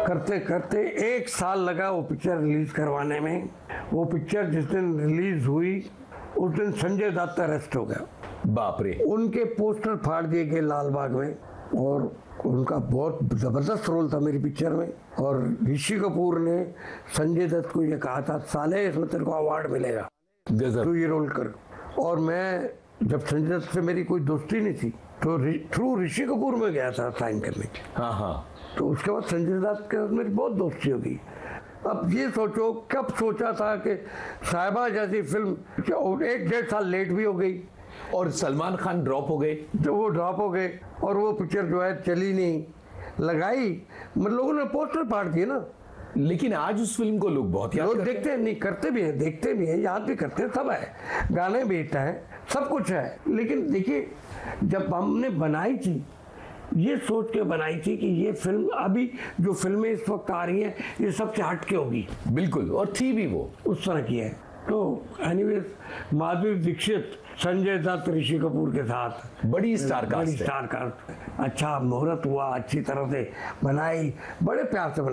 करते करते 1 साल लगा वो पिक्चर रिलीज करवाने में। वो पिक्चर जिस दिन रिलीज हुई उस दिन संजय दत्त अरेस्ट हो गया। बाप रे। उनके पोस्टर फाड़ दिए गए लाल बाग में, और उनका बहुत जबरदस्त रोल था मेरी पिक्चर में। और ऋषि कपूर ने संजय दत्त को ये कहा था, साले इसमें तेरे को अवार्ड मिलेगा, तू ये रोल कर। और मैं जब संजय दत्त से मेरी कोई दोस्ती नहीं थी तो थ्रू ऋषि कपूर में गया था साइन करने। हाँ हाँ। तो उसके बाद संजय दत्त के साथ मेरी बहुत दोस्ती हो गई। अब ये सोचो, कब सोचा था कि साहिबा जैसी फिल्म 1-1.5 साल लेट भी हो गई और सलमान खान ड्रॉप हो गए। तो वो ड्रॉप हो गए और वो पिक्चर जो है चली नहीं, लगाई, मतलब लोगों ने पोस्टर फाड़ दिए ना। लेकिन आज उस फिल्म को लोग बहुत याद लोग करते देखते हैं, नहीं करते भी हैं, देखते भी हैं, याद भी करते हैं, सब है, गाने भी हिट हैं, सब कुछ है। लेकिन देखिए, जब हमने बनाई थी, ये सोच के बनाई थी कि ये फिल्म, अभी जो फिल्में इस वक्त आ रही हैं, ये सबसे हट के होगी। बिल्कुल, और थी भी वो उस तरह की है। तो एनीवेज, माधुरी दीक्षित, संजय दत्त, ऋषि कपूर के साथ बड़ी स्टार कास्ट है। अच्छा मुहूर्त हुआ, अच्छी तरह से बनाई, बड़े प्यार से बनाई।